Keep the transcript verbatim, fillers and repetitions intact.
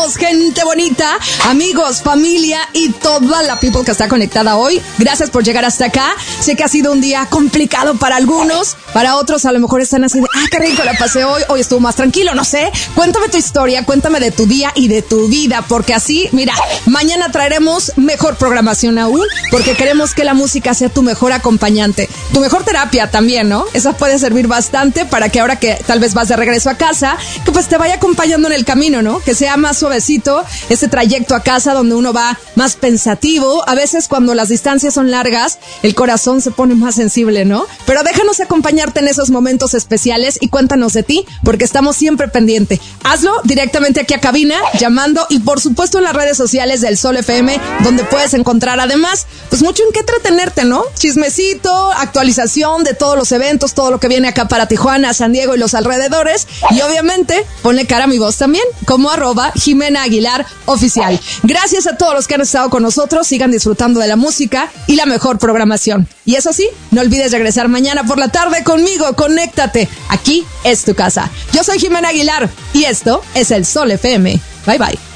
estamos, gente bonita, amigos, familia y toda la people que está conectada hoy? Gracias por llegar hasta acá. Sé que ha sido un día complicado para algunos, para otros a lo mejor están así de, ah, qué rico la pasé hoy, hoy estuvo más tranquilo, no sé. Cuéntame tu historia, cuéntame de tu día y de tu vida, porque así, mira, mañana traeremos mejor programación aún, porque queremos que la música sea tu mejor acompañante, tu mejor terapia también, ¿no? Esa puede servir bastante para que ahora que tal vez vas de regreso a casa, que pues te vaya acompañando en el camino, ¿no? Que sea más suavecito ese trayecto a casa donde uno va más pensativo. A veces cuando las distancias son largas, el corazón se pone más sensible, ¿no? Pero déjanos acompañarte en esos momentos especiales y cuéntanos de ti, porque estamos siempre pendiente. Hazlo directamente aquí a cabina, llamando y por supuesto en las redes sociales del Sol F M, donde puedes encontrar además, pues mucho en qué entretenerte, ¿no? Chismecito, actualización de todos los eventos, todo lo que viene acá para Tijuana, San Diego y los alrededores. Y obviamente, ponle cara a mi voz también, como arroba Jimena Aguilar Oficial. Gracias a todos los que han estado con nosotros. Sigan disfrutando de la música y la mejor programación. Y eso sí, no olvides regresar mañana por la tarde conmigo. Conéctate. Aquí es tu casa. Yo soy Jimena Aguilar y esto es el Sol F M. Bye bye.